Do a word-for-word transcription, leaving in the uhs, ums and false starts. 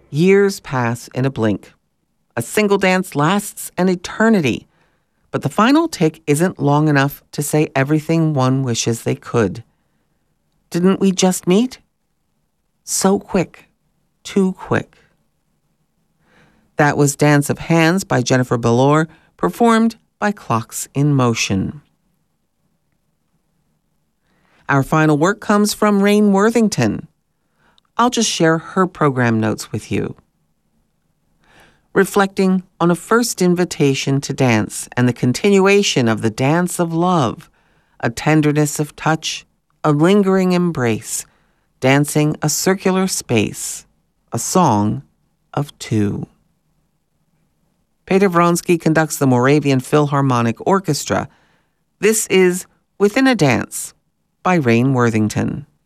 Years pass in a blink. A single dance lasts an eternity, but the final tick isn't long enough to say everything one wishes they could. Didn't we just meet? So quick, too quick. That was Dance of Hands by Jennifer Bellore, performed by Clocks in Motion. Our final work comes from Rain Worthington. I'll just share her program notes with you. Reflecting on a first invitation to dance and the continuation of the dance of love, a tenderness of touch, a lingering embrace, dancing a circular space, a song of two. Peter Vronsky conducts the Moravian Philharmonic Orchestra. This is Within a Dance by Rain Worthington.